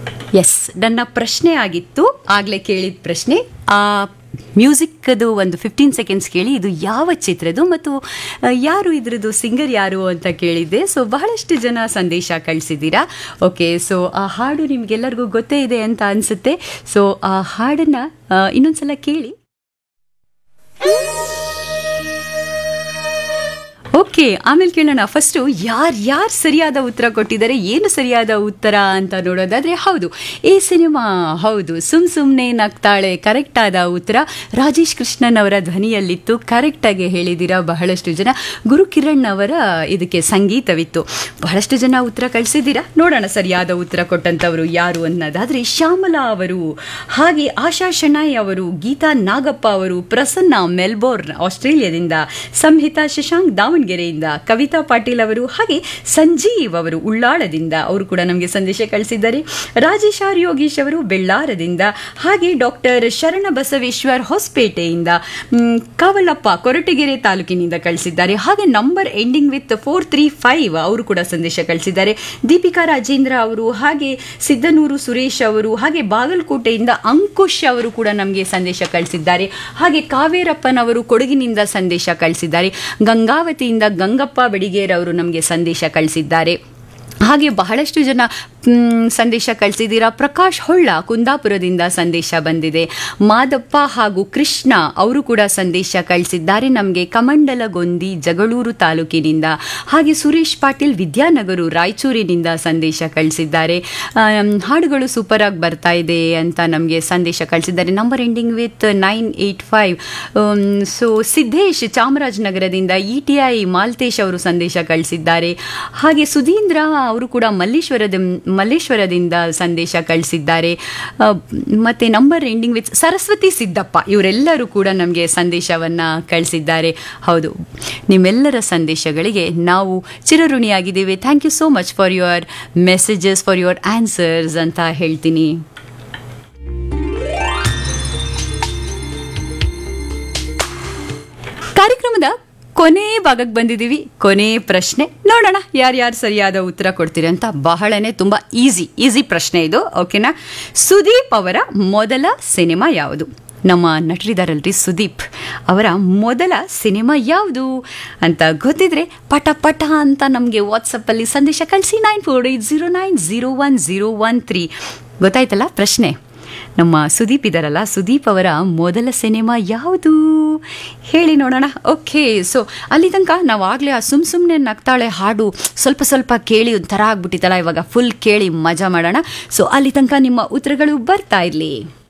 S, ನನ್ನ ಪ್ರಶ್ನೆ ಆಗಿತ್ತು ಆಗಲೇ ಕೇಳಿದ ಪ್ರಶ್ನೆ. ಮ್ಯೂಸಿಕ್ದು ಒಂದು 15 ಸೆಕೆಂಡ್ಸ್ ಕೇಳಿ ಇದು ಯಾವ ಚಿತ್ರದ್ದು ಮತ್ತು ಯಾರು ಇದ್ರದ್ದು ಸಿಂಗರ್ ಯಾರು ಅಂತ ಕೇಳಿದ್ದೆ. ಸೊ ಬಹಳಷ್ಟು ಜನ ಸಂದೇಶ ಕಳಿಸಿದ್ದೀರಾ. ಓಕೆ, ಸೊ ಆ ಹಾಡು ನಿಮ್ಗೆಲ್ಲರಿಗೂ ಗೊತ್ತೇ ಇದೆ ಅಂತ ಅನಿಸುತ್ತೆ. ಸೊ ಆ ಹಾಡನ್ನು ಇನ್ನೊಂದ್ಸಲ ಕೇಳಿ. ಓಕೆ, ಆಮೇಲೆ ಕೇಳೋಣ. ಫಸ್ಟು ಯಾರು ಸರಿಯಾದ ಉತ್ತರ ಕೊಟ್ಟಿದ್ದಾರೆ, ಏನು ಸರಿಯಾದ ಉತ್ತರ ಅಂತ ನೋಡೋದಾದರೆ, ಹೌದು ಈ ಸಿನಿಮಾ, ಹೌದು ಸುಮ್ಮನೆ ನಗ್ತಾಳೆ ಕರೆಕ್ಟ್ ಆದ ಉತ್ತರ. ರಾಜೇಶ್ ಕೃಷ್ಣನ್ ಅವರ ಧ್ವನಿಯಲ್ಲಿತ್ತು, ಕರೆಕ್ಟಾಗಿ ಹೇಳಿದ್ದೀರಾ ಬಹಳಷ್ಟು ಜನ. ಗುರುಕಿರಣ್ ಅವರ ಇದಕ್ಕೆ ಸಂಗೀತವಿತ್ತು. ಬಹಳಷ್ಟು ಜನ ಉತ್ತರ ಕಳಿಸಿದ್ದೀರಾ. ನೋಡೋಣ ಸರಿಯಾದ ಉತ್ತರ ಕೊಟ್ಟಂಥವರು ಯಾರು ಅನ್ನೋದಾದರೆ ಶ್ಯಾಮಲಾ ಅವರು, ಹಾಗೆ ಆಶಾ ಶೆಣಾಯ್ ಅವರು, ಗೀತಾ ನಾಗಪ್ಪ ಅವರು, ಪ್ರಸನ್ನ ಮೆಲ್ಬೋರ್ನ್ ಆಸ್ಟ್ರೇಲಿಯಾದಿಂದ, ಸಂಹಿತಾ ಶಶಾಂಕ್ ದಾವಣಗೆರೆಯಿಂದ, ಕವಿತಾ ಪಾಟೀಲ್ ಅವರು, ಹಾಗೆ ಸಂಜೀವ್ ಅವರು ಉಳ್ಳಾಳದಿಂದ, ಅವರು ಕೂಡ ನಮಗೆ ಸಂದೇಶ ಕಳಿಸಿದ್ದಾರೆ. ರಾಜೇಶ್ ಆರ್ ಯೋಗೀಶ್ ಅವರು ಬೆಳ್ಳಾರದಿಂದ, ಹಾಗೆ ಡಾಕ್ಟರ್ ಶರಣ ಬಸವೇಶ್ವರ್ ಹೊಸಪೇಟೆಯಿಂದ, ಕಾವಲಪ್ಪ ಕೊರಟಗೆರೆ ತಾಲೂಕಿನಿಂದ ಕಳಿಸಿದ್ದಾರೆ. ಹಾಗೆ ನಂಬರ್ ಎಂಡಿಂಗ್ ವಿತ್ 435 ಅವರು ಕೂಡ ಸಂದೇಶ ಕಳಿಸಿದ್ದಾರೆ. ದೀಪಿಕಾ ರಾಜೇಂದ್ರ ಅವರು, ಹಾಗೆ ಸಿದ್ದನೂರು ಸುರೇಶ್ ಅವರು, ಹಾಗೆ ಬಾಗಲಕೋಟೆಯಿಂದ ಅಂಕುಶ್ ಅವರು ಕೂಡ ನಮಗೆ ಸಂದೇಶ ಕಳಿಸಿದ್ದಾರೆ. ಹಾಗೆ ಕಾವೇರಪ್ಪನವರು ಕೊಡಗಿನಿಂದ ಸಂದೇಶ ಕಳಿಸಿದ್ದಾರೆ. ಗಂಗಾವತಿಯಿಂದ ಗಂಗಪ್ಪ ಬೆಡಿಗೇರ್ ಅವರು ನಮಗೆ ಸಂದೇಶ ಕಳಿಸಿದ್ದಾರೆ. ಹಾಗೆ ಬಹಳಷ್ಟು ಜನ ಸಂದೇಶ ಕಳಿಸಿದ್ದೀರಾ. ಪ್ರಕಾಶ್ ಹೊಳ್ಳ ಕುಂದಾಪುರದಿಂದ ಸಂದೇಶ ಬಂದಿದೆ. ಮಾದಪ್ಪ ಹಾಗೂ ಕೃಷ್ಣ ಅವರು ಕೂಡ ಸಂದೇಶ ಕಳಿಸಿದ್ದಾರೆ ನಮಗೆ ಕಮಂಡಲಗೊಂದಿ ಜಗಳೂರು ತಾಲೂಕಿನಿಂದ. ಹಾಗೆ ಸುರೇಶ್ ಪಾಟೀಲ್ ವಿದ್ಯಾನಗರು ರಾಯಚೂರಿನಿಂದ ಸಂದೇಶ ಕಳಿಸಿದ್ದಾರೆ. ಹಾಡುಗಳು ಸೂಪರ್ ಆಗಿ ಬರ್ತಾ ಇದೆ ಅಂತ ನಮಗೆ ಸಂದೇಶ ಕಳಿಸಿದ್ದಾರೆ. Number ending with 985. So Siddesh ಚಾಮರಾಜನಗರದಿಂದ, ETI Maltesh ಅವರು ಸಂದೇಶ ಕಳಿಸಿದ್ದಾರೆ. ಹಾಗೆ ಸುಧೀಂದ್ರ ಅವರು ಕೂಡ ಮಲ್ಲೇಶ್ವರದಿಂದ ಸಂದೇಶ ಕಳಿಸಿದ್ದಾರೆ. ಮತ್ತೆ number ending with Saraswati Siddappa ಇವರೆಲ್ಲರೂ ಕೂಡ ನಮಗೆ ಸಂದೇಶವನ್ನು ಕಳಿಸಿದ್ದಾರೆ. ಹೌದು, ನಿಮ್ಮೆಲ್ಲರ ಸಂದೇಶಗಳಿಗೆ ನಾವು ಚಿರಋಣಿಯಾಗಿದ್ದೇವೆ. Thank you so much for your messages, for your answers ಅಂತ ಹೇಳ್ತೀನಿ. ಕಾರ್ಯಕ್ರಮದ ಕೊನೆ ಭಾಗಕ್ಕೆ ಬಂದಿದ್ದೀವಿ. ಕೊನೆ ಪ್ರಶ್ನೆ ನೋಡೋಣ ಯಾರ್ಯಾರು ಸರಿಯಾದ ಉತ್ತರ ಕೊಡ್ತೀರಿ ಅಂತ. ಬಹಳನೇ ತುಂಬ ಈಸಿ ಪ್ರಶ್ನೆ ಇದು, ಓಕೆನಾ? ಸುದೀಪ್ ಅವರ ಮೊದಲ ಸಿನಿಮಾ ಯಾವುದು? ನಮ್ಮ ನಟರಿದಾರಲ್ರಿ ಸುದೀಪ್ ಅವರ ಮೊದಲ ಸಿನಿಮಾ ಯಾವುದು ಅಂತ ಗೊತ್ತಿದ್ರೆ ಪಟ ಅಂತ ನಮಗೆ ವಾಟ್ಸಪ್ಪಲ್ಲಿ ಸಂದೇಶ ಕಳಿಸಿ. 9480901013. ಗೊತ್ತಾಯ್ತಲ್ಲ ಪ್ರಶ್ನೆ? ನಮ್ಮ ಸುದೀಪ್ ಇದ್ದಾರಲ್ಲ, ಸುದೀಪ್ ಅವರ ಮೊದಲ ಸಿನಿಮಾ ಯಾವುದು ಹೇಳಿ ನೋಡೋಣ. ಓಕೆ, ಸೊ ಅಲ್ಲಿ ತನಕ ನಾವು ಆಗಲೇ ಆ ಸುಮ್ಮನೆ ನಗ್ತಾಳೆ ಹಾಡು ಸ್ವಲ್ಪ ಕೇಳಿ ಒಂಥರ ಆಗ್ಬಿಟ್ಟಿತ್ತಲ್ಲ, ಇವಾಗ ಫುಲ್ ಕೇಳಿ ಮಜಾ ಮಾಡೋಣ. ಸೊ ಅಲ್ಲಿ ತನಕ ನಿಮ್ಮ ಉತ್ತರಗಳು ಬರ್ತಾ ಇರಲಿ.